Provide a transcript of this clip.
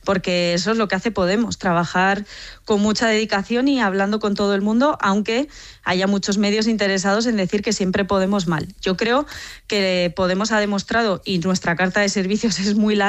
porque eso es lo que hace Podemos, trabajar con mucha dedicación y hablando con todo el mundo, aunque haya muchos medios interesados en decir que siempre Podemos mal. Yo creo que Podemos ha demostrado, y nuestra carta de servicios es muy larga,